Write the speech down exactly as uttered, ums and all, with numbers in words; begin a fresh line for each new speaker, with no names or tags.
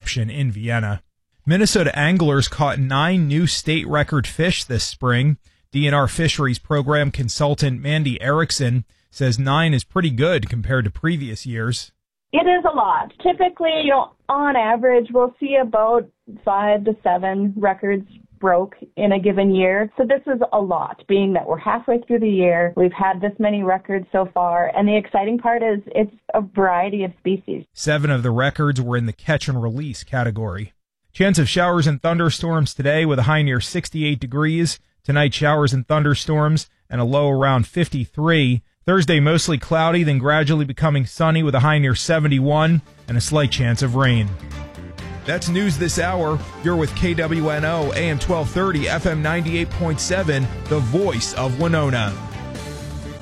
option in Vienna. Minnesota anglers caught nine new state record fish this spring. D N R Fisheries Program consultant Mandy Erickson says nine is pretty good compared to previous years.
It is a lot. Typically, you know, on average, we'll see about five to seven records broke in a given year. So this is a lot, being that we're halfway through the year. We've had this many records so far. And the exciting part is it's a variety of species.
Seven of the records were in the catch and release category. Chance of showers and thunderstorms today with a high near sixty-eight degrees. Tonight, showers and thunderstorms and a low around fifty-three. Thursday, mostly cloudy, then gradually becoming sunny with a high near seventy-one and a slight chance of rain. That's news this hour. You're with K W N O, A M twelve thirty, F M ninety-eight point seven, the voice of Winona.